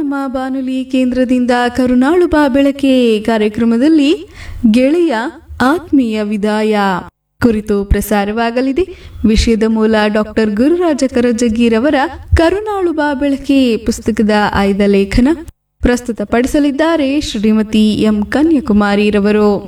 ನಮ್ಮ ಬಾನುಲಿ ಕೇಂದ್ರದಿಂದ ಕರುನಾಳು ಬಾ ಬೆಳಕೆ ಕಾರ್ಯಕ್ರಮದಲ್ಲಿ ಗೆಳೆಯ ಆತ್ಮೀಯ ವಿದಾಯ ಕುರಿತು ಪ್ರಸಾರವಾಗಲಿದೆ. ವಿಷಯದ ಮೂಲ ಡಾಕ್ಟರ್ ಗುರುರಾಜ ಕರಜಗಿರವರ ಕರುನಾಳು ಬಾ ಬೆಳಕೆ ಪುಸ್ತಕದ ಆಯ್ದ ಲೇಖನ ಪ್ರಸ್ತುತಪಡಿಸಲಿದ್ದಾರೆ ಶ್ರೀಮತಿ ಎಂ ಕನ್ಯಾಕುಮಾರಿರವರು.